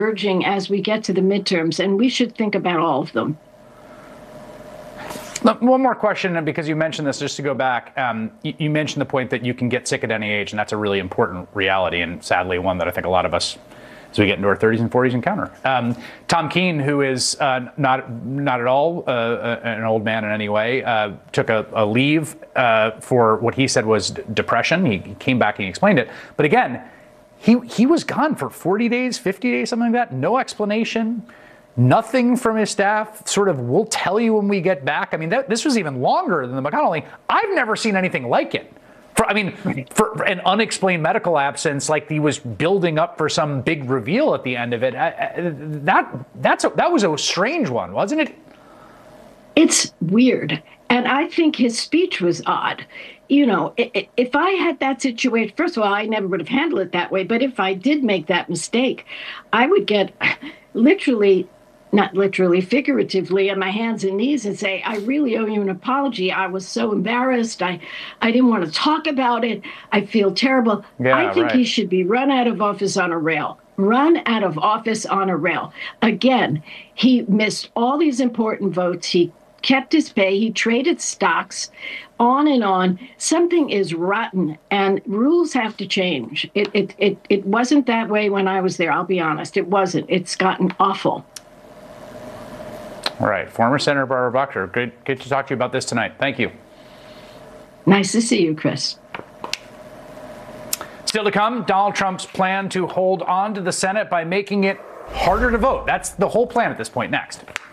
emerging as we get to the midterms, and we should think about all of them. One more question, because you mentioned this, just to go back. You mentioned the point that you can get sick at any age, and that's a really important reality, and sadly one that I think a lot of us, as we get into our 30s and 40s, encounter. Tom Keene, who is not at all an old man in any way, took a leave for what he said was depression. He came back and he explained it. But again, he was gone for 40 days, 50 days, something like that. No explanation. Nothing from his staff, sort of, we'll tell you when we get back. I mean, this was even longer than the McConnell thing. I've never seen anything like it. For an unexplained medical absence, like he was building up for some big reveal at the end of it. That was a strange one, wasn't it? It's weird. And I think his speech was odd. You know, if I had that situation, first of all, I never would have handled it that way. But if I did make that mistake, I would get literally, not literally, figuratively, on my hands and knees and say, I really owe you an apology. I was so embarrassed. I didn't want to talk about it. I feel terrible. Yeah, I think he should be run out of office on a rail. Run out of office on a rail. Again, he missed all these important votes. He kept his pay. He traded stocks, on and on. Something is rotten, and rules have to change. It wasn't that way when I was there. I'll be honest. It wasn't. It's gotten awful. All right. Former Senator Barbara Boxer, good to talk to you about this tonight. Thank you. Nice to see you, Chris. Still to come, Donald Trump's plan to hold on to the Senate by making it harder to vote. That's the whole plan at this point. Next.